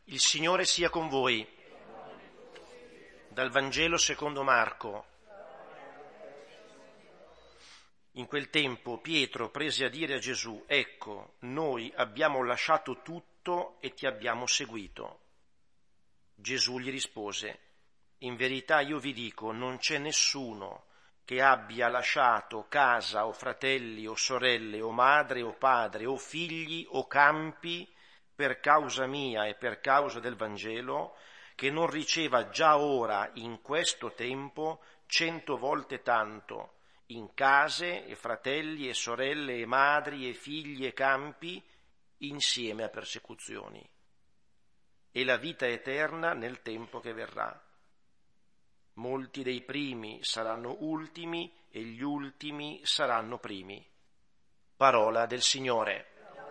Il Signore sia con voi. Dal Vangelo secondo Marco. In quel tempo Pietro prese a dire a Gesù: «Ecco, noi abbiamo lasciato tutto e ti abbiamo seguito». Gesù gli rispose: «In verità io vi dico, non c'è nessuno che abbia lasciato casa o fratelli o sorelle o madre o padre o figli o campi per causa mia e per causa del Vangelo, che non riceva già ora in questo tempo 100 volte tanto in case e fratelli e sorelle e madri e figli e campi, insieme a persecuzioni, e la vita eterna nel tempo che verrà. Molti dei primi saranno ultimi e gli ultimi saranno primi». Parola del Signore.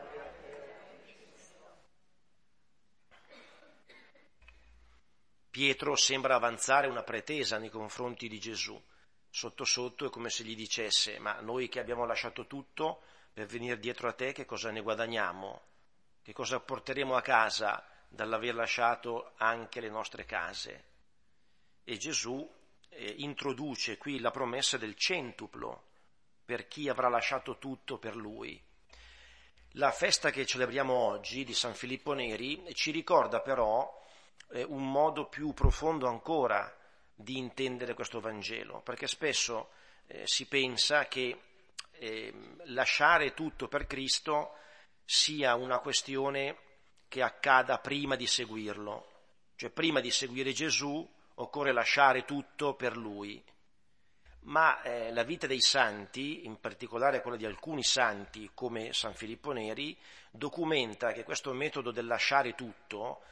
Pietro sembra avanzare una pretesa nei confronti di Gesù. Sotto sotto è come se gli dicesse: ma noi che abbiamo lasciato tutto per venire dietro a te, che cosa ne guadagniamo? Che cosa porteremo a casa dall'aver lasciato anche le nostre case? E Gesù introduce qui la promessa del centuplo per chi avrà lasciato tutto per lui. La festa che celebriamo oggi di San Filippo Neri ci ricorda però un modo più profondo ancora di intendere questo Vangelo, perché spesso si pensa che lasciare tutto per Cristo sia una questione che accada prima di seguirlo, cioè prima di seguire Gesù occorre lasciare tutto per Lui. Ma la vita dei santi, in particolare quella di alcuni santi come San Filippo Neri, documenta che questo metodo del lasciare tutto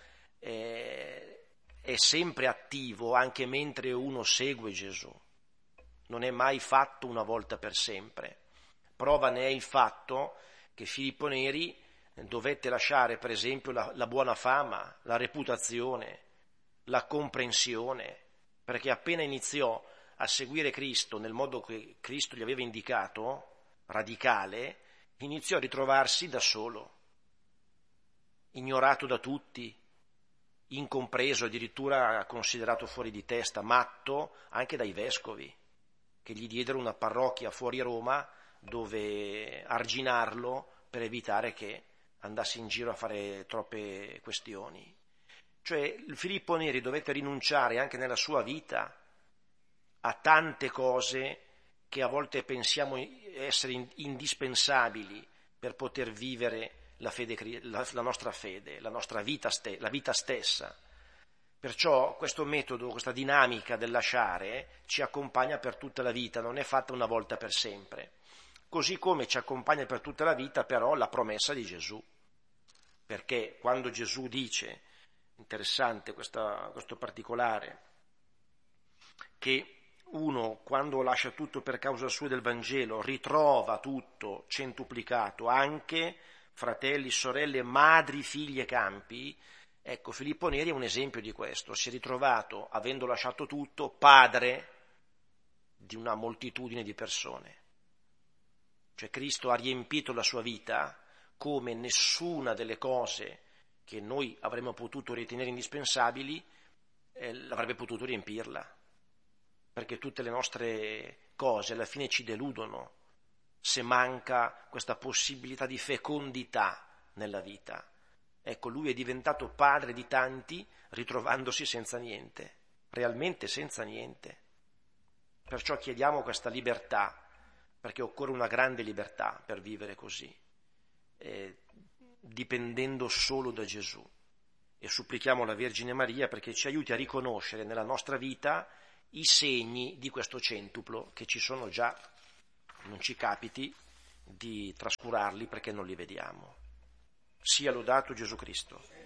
è sempre attivo anche mentre uno segue Gesù. Non è mai fatto una volta per sempre. Prova ne è il fatto che Filippo Neri dovette lasciare per esempio la buona fama, la reputazione, la comprensione, perché appena iniziò a seguire Cristo nel modo che Cristo gli aveva indicato, radicale, iniziò a ritrovarsi da solo, ignorato da tutti, incompreso, addirittura considerato fuori di testa, matto anche dai vescovi, che gli diedero una parrocchia fuori Roma dove arginarlo per evitare che andasse in giro a fare troppe questioni. Cioè Filippo Neri dovette rinunciare anche nella sua vita a tante cose che a volte pensiamo essere indispensabili per poter vivere la nostra fede, la nostra vita, la vita stessa. Perciò questo metodo, questa dinamica del lasciare ci accompagna per tutta la vita, non è fatta una volta per sempre. Così come ci accompagna per tutta la vita però la promessa di Gesù. Perché quando Gesù dice, interessante questo particolare, che uno quando lascia tutto per causa sua del Vangelo ritrova tutto centuplicato, anche fratelli, sorelle, madri, figli e campi. Ecco, Filippo Neri è un esempio di questo. Si è ritrovato, avendo lasciato tutto, padre di una moltitudine di persone. Cioè Cristo ha riempito la sua vita come nessuna delle cose che noi avremmo potuto ritenere indispensabili avrebbe potuto riempirla. Perché tutte le nostre cose alla fine ci deludono se manca questa possibilità di fecondità nella vita. Ecco, lui è diventato padre di tanti ritrovandosi senza niente, realmente senza niente. Perciò chiediamo questa libertà, perché occorre una grande libertà per vivere così, dipendendo solo da Gesù. E supplichiamo la Vergine Maria perché ci aiuti a riconoscere nella nostra vita i segni di questo centuplo che ci sono già, non ci capiti di trascurarli perché non li vediamo. Sia lodato Gesù Cristo.